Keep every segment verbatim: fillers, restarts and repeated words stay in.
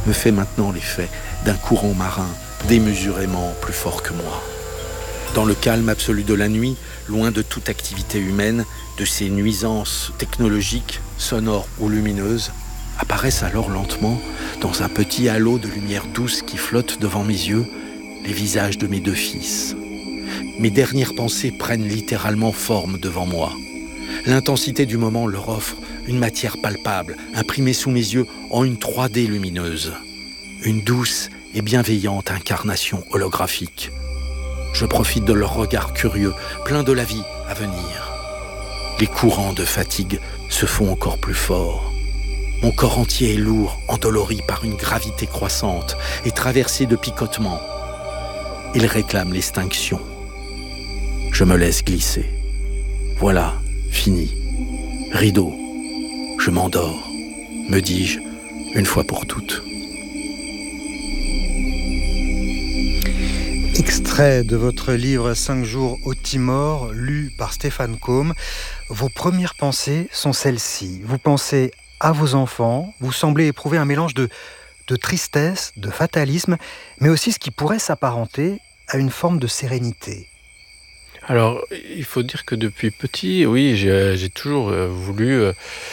me fait maintenant l'effet d'un courant marin démesurément plus fort que moi. Dans le calme absolu de la nuit, loin de toute activité humaine, de ces nuisances technologiques, sonores ou lumineuses, apparaissent alors lentement, dans un petit halo de lumière douce qui flotte devant mes yeux, les visages de mes deux fils. Mes dernières pensées prennent littéralement forme devant moi. L'intensité du moment leur offre une matière palpable, imprimée sous mes yeux en une trois D lumineuse. Une douce et bienveillante incarnation holographique. Je profite de leur regard curieux, plein de la vie à venir. Les courants de fatigue se font encore plus forts. Mon corps entier est lourd, endolori par une gravité croissante et traversé de picotements. Il réclame l'extinction. Je me laisse glisser. Voilà, fini. Rideau. Je m'endors, me dis-je, une fois pour toutes. Extrait de votre livre cinq jours au Timor, lu par Stéphane Côme. Vos premières pensées sont celles-ci. Vous pensez à vos enfants, vous semblez éprouver un mélange de, de tristesse, de fatalisme, mais aussi ce qui pourrait s'apparenter à une forme de sérénité. Alors, il faut dire que depuis petit, oui, j'ai, j'ai toujours euh, voulu euh,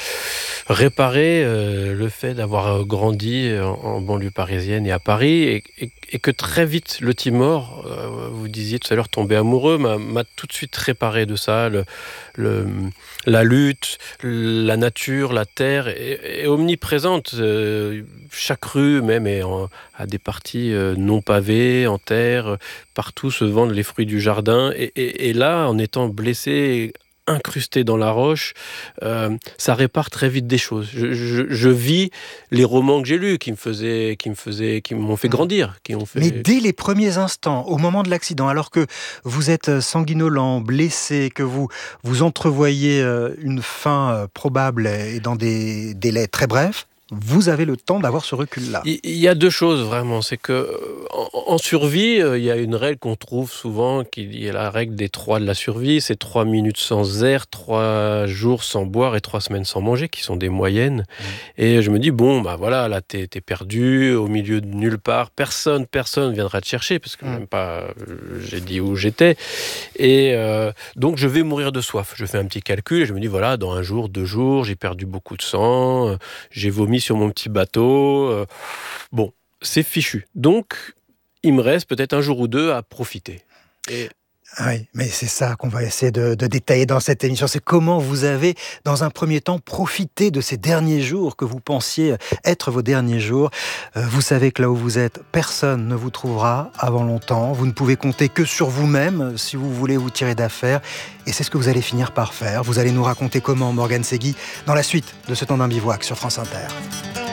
réparer euh, le fait d'avoir grandi en, en banlieue parisienne et à Paris, et, et, et que très vite, le Timor, euh, vous disiez tout à l'heure, tomber amoureux, m'a, m'a tout de suite réparé de ça. Le, le, la lutte, la nature, la terre est, est omniprésente. Euh, chaque rue, même, est en, a des parties euh, non pavées, en terre. Partout se vendent les fruits du jardin. Et, et, et là, en étant blessé, incrusté dans la roche, euh, ça répare très vite des choses. Je, je, je vis les romans que j'ai lus, qui me faisaient, qui me faisaient, qui m'ont fait grandir, qui ont fait. Mais dès les premiers instants, au moment de l'accident, alors que vous êtes sanguinolent, blessé, que vous vous entrevoyez une fin probable et dans des délais très brefs, vous avez le temps d'avoir ce recul-là. Il y a deux choses vraiment, c'est que en, en survie, il y a une règle qu'on trouve souvent, qui est la règle des trois de la survie, c'est trois minutes sans air, trois jours sans boire et trois semaines sans manger, qui sont des moyennes. Mmh. Et je me dis bon, bah voilà, là t'es, t'es perdu au milieu de nulle part, personne, personne viendra te chercher parce que mmh. même pas, j'ai dit où j'étais. Et euh, donc je vais mourir de soif. Je fais un petit calcul et je me dis voilà, dans un jour, deux jours, j'ai perdu beaucoup de sang, j'ai vomi sur mon petit bateau. Euh, bon, c'est fichu. Donc, il me reste peut-être un jour ou deux à profiter. Et... Oui, mais c'est ça qu'on va essayer de, de détailler dans cette émission. C'est comment vous avez, dans un premier temps, profité de ces derniers jours que vous pensiez être vos derniers jours. Euh, vous savez que là où vous êtes, personne ne vous trouvera avant longtemps. Vous ne pouvez compter que sur vous-même si vous voulez vous tirer d'affaire. Et c'est ce que vous allez finir par faire. Vous allez nous raconter comment, Morgane Segui, dans la suite de ce temps d'un bivouac sur France Inter.